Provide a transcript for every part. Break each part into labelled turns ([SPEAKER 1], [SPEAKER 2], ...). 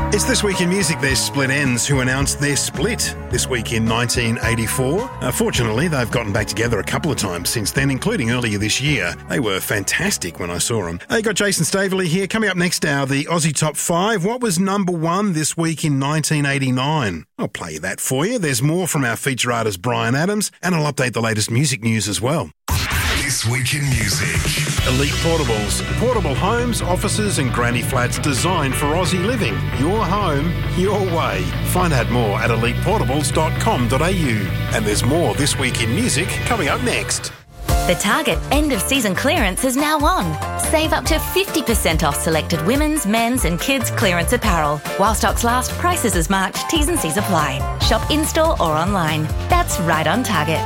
[SPEAKER 1] It's This Week in Music. There's Split Enz, who announced their split this week in 1984. Fortunately, they've gotten back together a couple of times since then, including earlier this year. They were fantastic when I saw them. You got Jason Staveley here. Coming up next hour, the Aussie Top 5. What was number one this week in 1989? I'll play that for you. There's more from our feature artist Brian Adams, and I'll update the latest music news as well.
[SPEAKER 2] This Week in Music.
[SPEAKER 1] Elite Portables. Portable homes, offices and granny flats designed for Aussie living. Your home, your way. Find out more at eliteportables.com.au. And there's more This Week in Music coming up next.
[SPEAKER 3] The Target end of season clearance is now on. Save up to 50% off selected women's, men's and kids' clearance apparel. While stocks last, prices as marked, T's and C's apply. Shop in-store or online. That's right on Target.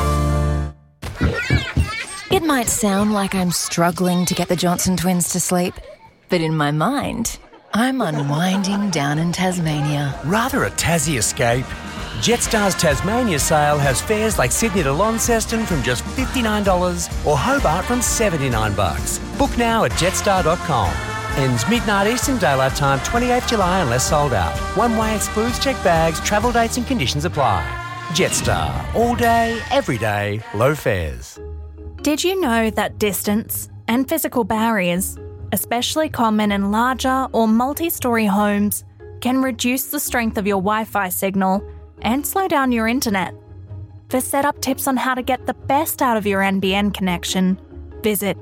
[SPEAKER 4] It might sound like I'm struggling to get the Johnson twins to sleep, but in my mind, I'm unwinding down in Tasmania.
[SPEAKER 5] Rather a Tassie escape? Jetstar's Tasmania sale has fares like Sydney to Launceston from just $59 or Hobart from $79. Book now at jetstar.com. Ends midnight Eastern Daylight Time, 28th July unless sold out. One way excludes checked bags, travel dates and conditions apply. Jetstar. All day, every day, low fares.
[SPEAKER 6] Did you know that distance and physical barriers, especially common in larger or multi-storey homes, can reduce the strength of your Wi-Fi signal and slow down your internet? For setup tips on how to get the best out of your NBN connection, visit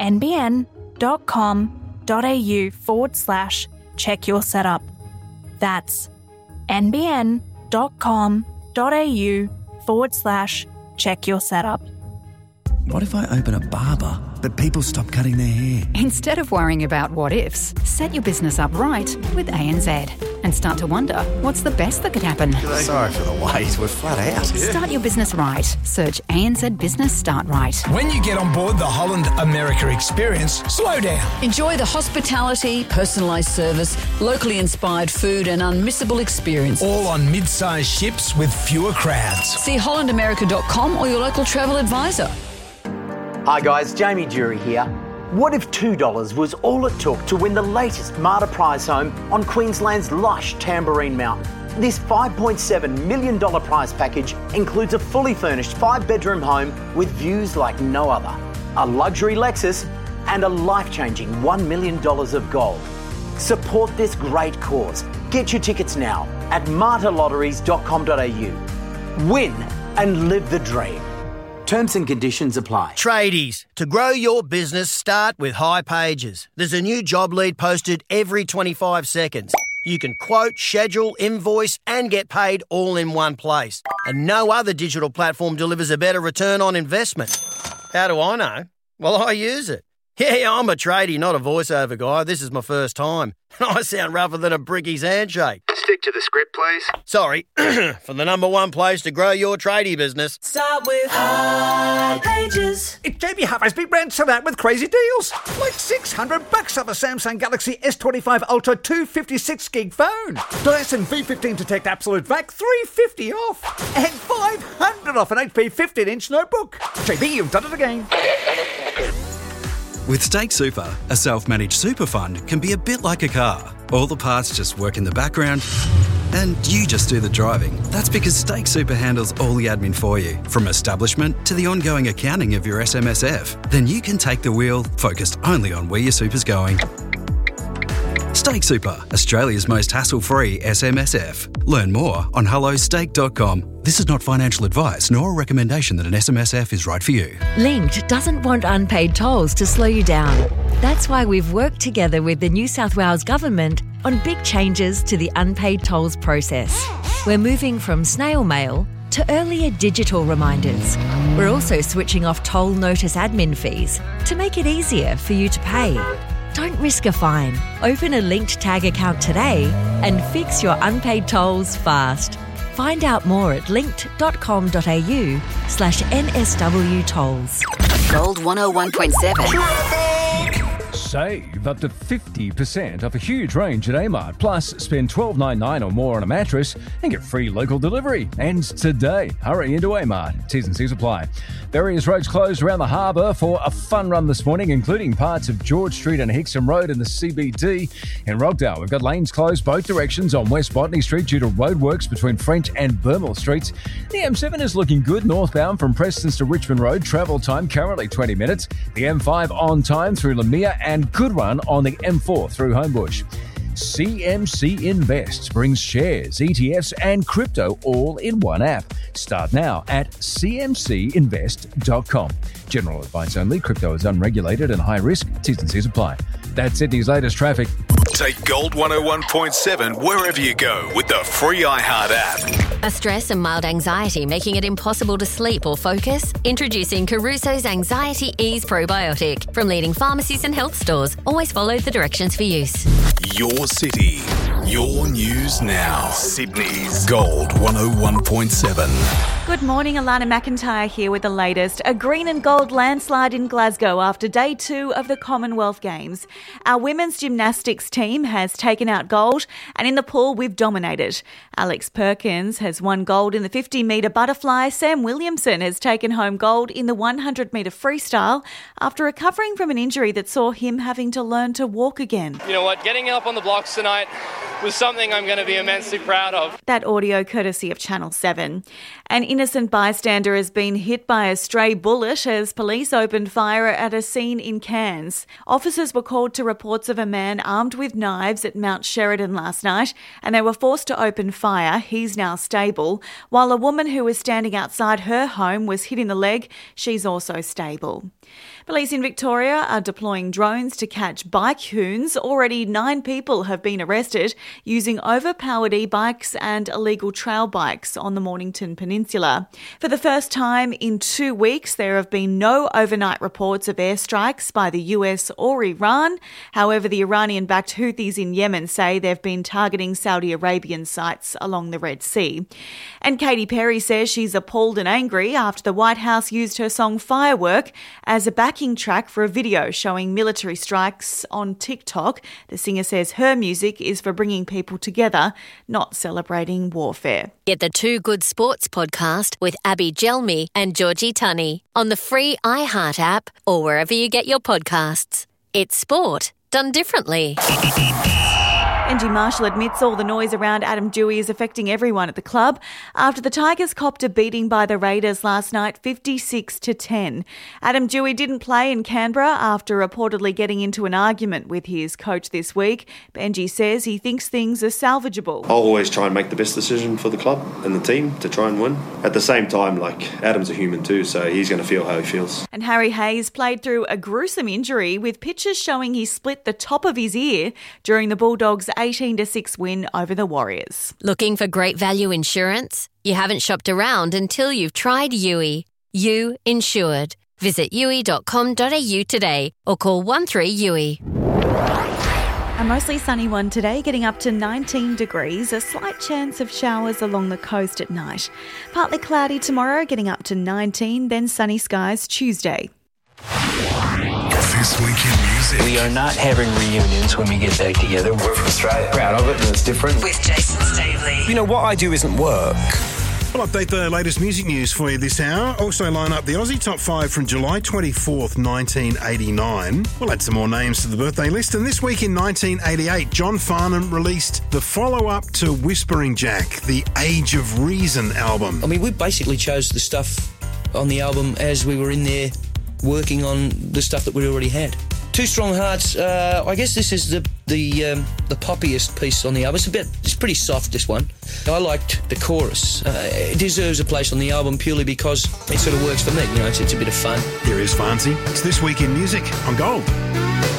[SPEAKER 6] nbn.com.au/check your setup. That's nbn.com.au/check your setup.
[SPEAKER 7] What if I open a barber, but people stop cutting their hair?
[SPEAKER 8] Instead of worrying about what ifs, set your business up right with ANZ and start to wonder, what's the best that could happen?
[SPEAKER 7] Sorry for the wait, we're flat out.
[SPEAKER 8] Start your business right. Search ANZ Business Start Right.
[SPEAKER 9] When you get on board the Holland America experience, slow down.
[SPEAKER 10] Enjoy the hospitality, personalised service, locally inspired food and unmissable experience.
[SPEAKER 9] All on mid-sized ships with fewer crowds.
[SPEAKER 10] See hollandamerica.com or your local travel advisor.
[SPEAKER 11] Hi guys, Jamie Jury here. What if $2 was all it took to win the latest Marta prize home on Queensland's lush Tamborine Mountain? This $5.7 million prize package includes a fully furnished 5-bedroom home with views like no other, a luxury Lexus and a life-changing $1 million of gold. Support this great cause. Get your tickets now at martalotteries.com.au. Win and live the dream. Terms and conditions apply.
[SPEAKER 12] Tradies, to grow your business, start with High Pages. There's a new job lead posted every 25 seconds. You can quote, schedule, invoice and get paid all in one place. And no other digital platform delivers a better return on investment. How do I know? Well, I use it. Yeah, I'm a tradie, not a voiceover guy. This is my first time. I sound rougher than a bricky's handshake.
[SPEAKER 13] Stick to the script, please.
[SPEAKER 12] Sorry, for the number one place to grow your tradie business.
[SPEAKER 14] Start with High Pages.
[SPEAKER 15] It's Jamie Harvey's big brand sell out with crazy deals. Like $600 off a Samsung Galaxy S25 Ultra 256 gig phone. Dyson V15 Detect Absolute Vac, $350 off. And $500 off an HP 15-inch notebook. JB, you've done it again.
[SPEAKER 16] With Stake Super, a self-managed super fund can be a bit like a car. All the parts just work in the background and you just do the driving. That's because Stake Super handles all the admin for you, from establishment to the ongoing accounting of your SMSF. Then you can take the wheel, focused only on where your super's going. Stake Super, Australia's most hassle-free SMSF. Learn more on hellostake.com. This is not financial advice nor a recommendation that an SMSF is right for you.
[SPEAKER 17] Linked doesn't want unpaid tolls to slow you down. That's why we've worked together with the New South Wales Government on big changes to the unpaid tolls process. We're moving from snail mail to earlier digital reminders. We're also switching off toll notice admin fees to make it easier for you to pay. Don't risk a fine. Open a Linked Tag account today and fix your unpaid tolls fast. Find out more at linked.com.au/NSW tolls.
[SPEAKER 3] Gold 101.7.
[SPEAKER 9] Save
[SPEAKER 13] Save up to 50% off a huge range at Amart. Plus, spend $12.99 or more on a mattress and get free local delivery. And today, hurry into Amart. T's and C's apply. Various roads closed around the harbour for a fun run this morning, including parts of George Street and Hickson Road in the CBD. In Rockdale, we've got lanes closed both directions on West Botany Street due to roadworks between French and Burmell Streets. The M7 is looking good northbound from Prestons to Richmond Road. Travel time currently 20 minutes. The M5 on time through Lamia and good run on the M4 through Homebush. CMC Invest brings shares, ETFs and crypto all in one app. Start now at cmcinvest.com. General advice only. Crypto is unregulated and high risk. T's and C's apply. That's Sydney's latest traffic.
[SPEAKER 2] Take Gold 101.7 wherever you go with the free iHeart app.
[SPEAKER 18] Are stress and mild anxiety making it impossible to sleep or focus? Introducing Caruso's Anxiety Ease Probiotic from leading pharmacies and health stores. Always follow the directions for use.
[SPEAKER 2] Your city, your news now. Sydney's Gold 101.7.
[SPEAKER 19] Good morning, Alana McIntyre here with the latest. A green and gold landslide in Glasgow after day 2 of the Commonwealth Games. Our women's gymnastics team has taken out gold, and in the pool we've dominated. Alex Perkins has won gold in the 50-metre butterfly. Sam Williamson has taken home gold in the 100-metre freestyle after recovering from an injury that saw him having to learn to walk again.
[SPEAKER 20] You know what, getting up on the blocks tonight was something I'm going to be immensely proud of.
[SPEAKER 19] That audio courtesy of Channel 7. An innocent bystander has been hit by a stray bullet as police opened fire at a scene in Cairns. Officers were called to reports of a man armed with knives at Mount Sheridan last night, and they were forced to open fire. He's now stable, while a woman who was standing outside her home was hit in the leg. She's also stable. Police in Victoria are deploying drones to catch bike hoons. Already 9 people have been arrested using overpowered e-bikes and illegal trail bikes on the Mornington Peninsula. For the first time in 2 weeks, there have been no overnight reports of airstrikes by the US or Iran. However, the Iranian-backed Houthis in Yemen say they've been targeting Saudi Arabian sites along the Red Sea. And Katy Perry says she's appalled and angry after the White House used her song Firework as a backing track for a video showing military strikes on TikTok. The singer says her music is for bringing people together, not celebrating warfare.
[SPEAKER 18] Get the Too Good Sports podcast with Abby Gelmi and Georgie Tunney on the free iHeart app or wherever you get your podcasts. It's sport done differently.
[SPEAKER 19] Benji Marshall admits all the noise around Adam Dewey is affecting everyone at the club after the Tigers copped a beating by the Raiders last night, 56-10. Adam Dewey didn't play in Canberra after reportedly getting into an argument with his coach this week. Benji says he thinks things are salvageable.
[SPEAKER 21] I'll always try and make the best decision for the club and the team to try and win. At the same time, Adam's a human too, so he's going to feel how he feels.
[SPEAKER 19] And Harry Hayes played through a gruesome injury with pictures showing he split the top of his ear during the Bulldogs' 18-6 win over the Warriors.
[SPEAKER 18] Looking for great value insurance? You haven't shopped around until you've tried Yui. You Insured. Visit yui.com.au today or call 13-YUI.
[SPEAKER 19] A mostly sunny one today, getting up to 19 degrees. A slight chance of showers along the coast at night. Partly cloudy tomorrow, getting up to 19, then sunny skies Tuesday.
[SPEAKER 2] This Week in Music.
[SPEAKER 22] We are not having reunions when we get back together. We're from Australia. Proud of it, and it's different.
[SPEAKER 14] With Jason Stavely.
[SPEAKER 23] You know, what I do isn't work.
[SPEAKER 1] We'll update the latest music news for you this hour. Also line up the Aussie Top 5 from July 24th, 1989. We'll add some more names to the birthday list. And this week in 1988, John Farnham released the follow-up to Whispering Jack, the Age of Reason album.
[SPEAKER 23] I mean, we basically chose the stuff on the album as we were in there working on the stuff that we already had. Two Strong Hearts, I guess this is the poppiest piece on the album. It's pretty soft, this one. I liked the chorus. It deserves a place on the album purely because it sort of works for me. You know, it's a bit of fun.
[SPEAKER 1] Here is Farnsey. It's This Week in Music on Gold.